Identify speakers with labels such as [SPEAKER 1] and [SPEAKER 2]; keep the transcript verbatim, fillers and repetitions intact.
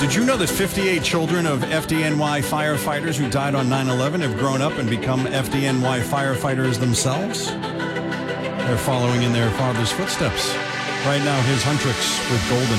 [SPEAKER 1] Did you know that fifty-eight children of F D N Y firefighters who died on nine eleven have grown up and become F D N Y firefighters themselves? They're following in their father's footsteps. Right now, here's Huntrix with Golden.